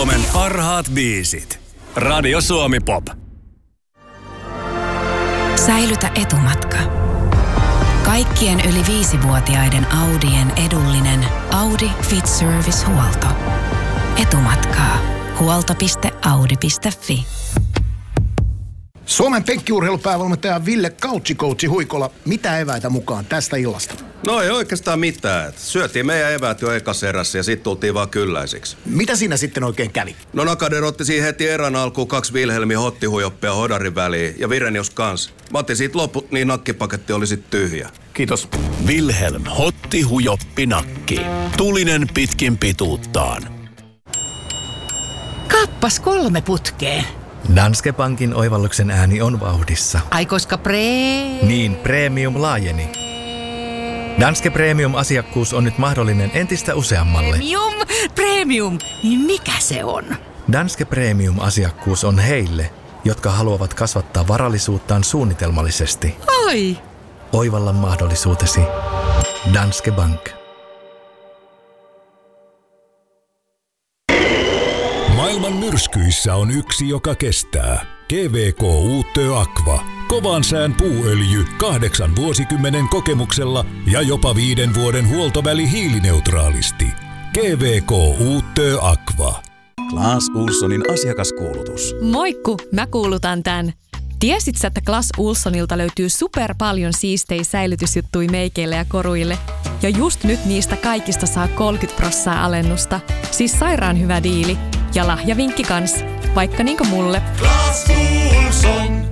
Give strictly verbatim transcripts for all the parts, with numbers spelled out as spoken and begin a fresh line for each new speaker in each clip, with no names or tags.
Suomen parhaat biisit. Radio Suomi Pop.
Säilytä etumatka. Kaikkien yli viisivuotiaiden Audien edullinen Audi Fit Service-huolto. Etumatkaa. huolto piste audi piste fi.
Suomen penkkiurheilupäävalmentaja Ville Couchikoutsi Huikola, mitä eväitä mukaan tästä illasta?
No ei oikeastaan mitään. Syötiin meidän eväät jo ekassa erässä ja sit tultiin vaan kylläisiksi.
Mitä siinä sitten oikein kävi?
No Nakader otti siihen heti erän alkuun kaksi Wilhelmi hottihujoppia hodarin väliin ja Virenius kans. Mä otin siitä loput, niin nakkipaketti oli sit tyhjä.
Kiitos.
Wilhelm hottihujoppi-nakki. Tulinen pitkin pituuttaan.
Kappas kolme putkeen.
Danske Bankin oivalluksen ääni on vauhdissa.
Ai koska pre...
Niin, premium laajeni. Danske Premium-asiakkuus on nyt mahdollinen entistä useammalle.
Premium, premium, niin mikä se on?
Danske Premium-asiakkuus on heille, jotka haluavat kasvattaa varallisuuttaan suunnitelmallisesti.
Ai!
Oivalla mahdollisuutesi. Danske Bank.
Maailman myrskyissä on yksi, joka kestää. G V K Uutö Aqua. Kovan sään puuöljy kahdeksan vuosikymmenen kokemuksella ja jopa viiden vuoden huoltoväli hiilineutraalisti. G V K Uutö Aqua.
Clas Ohlsonin asiakaskuulutus.
Moikku, mä kuulutan tän. Tiesit sä, että Clas Ohlsonilta löytyy super paljon siistejä säilytysjuttui meikeille ja koruille? Ja just nyt niistä kaikista saa kolmekymmentä prosenttia alennusta. Siis sairaan hyvä diili. Ja lahjavinkki kans, vaikka niinku mulle.
Clas Ohlson.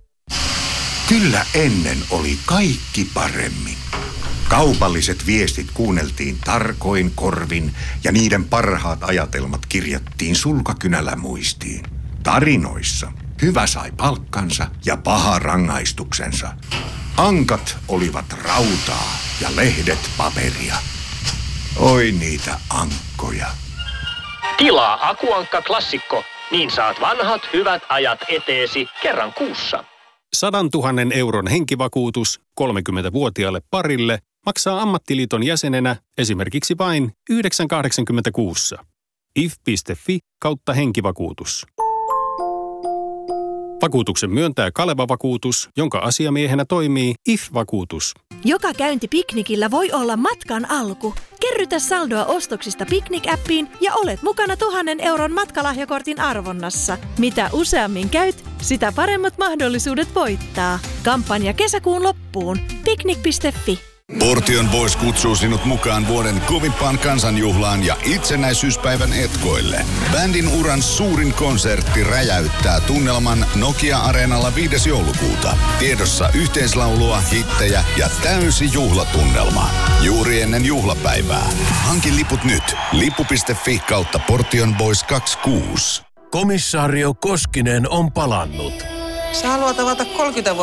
Kyllä ennen oli kaikki paremmin. Kaupalliset viestit kuunneltiin tarkoin korvin ja niiden parhaat ajatelmat kirjattiin sulkakynällä muistiin. Tarinoissa hyvä sai palkkansa ja paha rangaistuksensa. Ankat olivat rautaa ja lehdet paperia. Oi niitä ankkoja.
Tilaa Akuankka Klassikko, niin saat vanhat hyvät ajat eteesi kerran kuussa.
Sadantuhannen euron henkivakuutus kolmekymmentävuotiaalle parille maksaa ammattiliiton jäsenenä esimerkiksi vain yhdeksän pilkku kahdeksankymmentäkuusi. if piste fi kautta henkivakuutus. Vakuutuksen myöntää Kaleva Vakuutus, jonka asiamiehenä toimii I F-vakuutus.
Joka käynti piknikillä voi olla matkan alku. Kerrytä saldoa ostoksista Piknik-appiin ja olet mukana tuhannen euron matkalahjakortin arvonnassa. Mitä useammin käyt, sitä paremmat mahdollisuudet voittaa. Kampanja kesäkuun loppuun. Piknik piste fi.
Portion Boys kutsuu sinut mukaan vuoden kovimpaan kansanjuhlaan ja itsenäisyyspäivän etkoille. Bändin uran suurin konsertti räjäyttää tunnelman Nokia-areenalla viides joulukuuta. Tiedossa yhteislaulua, hittejä ja täysi juhlatunnelma. Juuri ennen juhlapäivää. Hankin liput nyt. lippu piste fi kautta Portion Boys kaksikymmentäkuusi.
Komissaario Koskinen on palannut.
Sä haluat avata kolmekymmentä